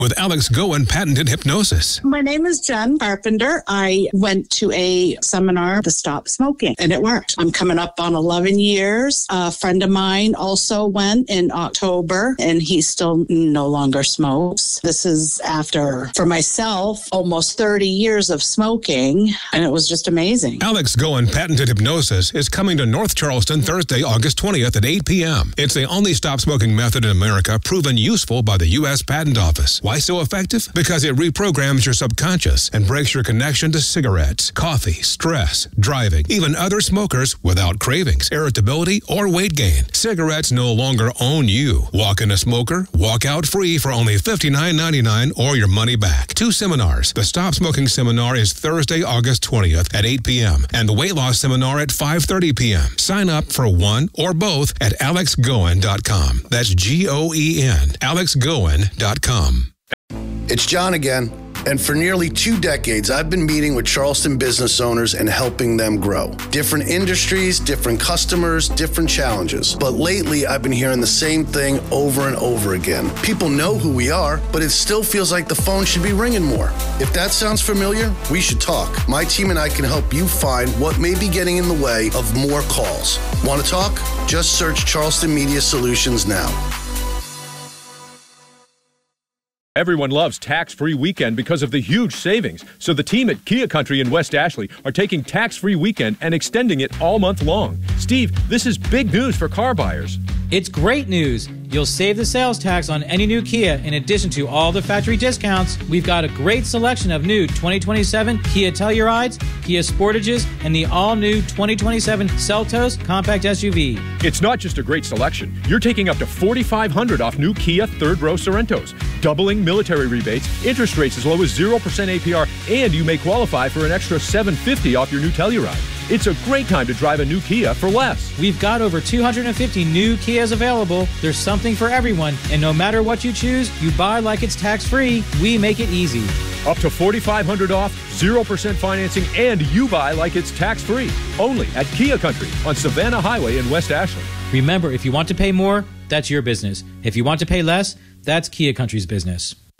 with Alex Goen patented hypnosis. My name is Jen Carpenter. I went to a seminar to stop smoking, and it worked. I'm coming up on 11 years. A friend of mine also went in October, and he still no longer smokes. This is after, for myself, almost 30 years of smoking, and it was just amazing. Alex Goen patented hypnosis is coming to North Charleston Thursday, August 20th at 8 p.m. It's the only stop smoking method in America proven useful by the U.S. Patent Office. Why so effective? Because it reprograms your subconscious and breaks your connection to cigarettes, coffee, stress, driving, even other smokers without cravings, irritability, or weight gain. Cigarettes no longer own you. Walk in a smoker, walk out free for only $59.99 or your money back. 2 seminars. The Stop Smoking Seminar is Thursday, August 20th at 8 p.m. and the Weight Loss Seminar at 5:30 p.m. Sign up for one or both at alexgoen.com. That's G-O-E-N, alexgoen.com. It's John again, and for nearly 2 decades, I've been meeting with Charleston business owners and helping them grow. Different industries, different customers, different challenges. But lately, I've been hearing the same thing over and over again. People know who we are, but it still feels like the phone should be ringing more. If that sounds familiar, we should talk. My team and I can help you find what may be getting in the way of more calls. Want to talk? Just search Charleston Media Solutions now. Everyone loves tax-free weekend because of the huge savings. So the team at Kia Country in West Ashley are taking tax-free weekend and extending it all month long. Steve, this is big news for car buyers. It's great news. You'll save the sales tax on any new Kia in addition to all the factory discounts. We've got a great selection of new 2027 Kia Tellurides, Kia Sportages, and the all-new 2027 Seltos compact SUV. It's not just a great selection. You're taking up to $4,500 off new Kia third-row Sorrentos, doubling military rebates, interest rates as low as 0% APR, and you may qualify for an extra $750 off your new Telluride. It's a great time to drive a new Kia for less. We've got over 250 new Kias available. There's something for everyone, and no matter what you choose, you buy like it's tax-free. We make it easy. Up to $4,500 off, 0% financing, and you buy like it's tax-free. Only at Kia Country on Savannah Highway in West Ashley. Remember, if you want to pay more, that's your business. If you want to pay less, that's Kia Country's business.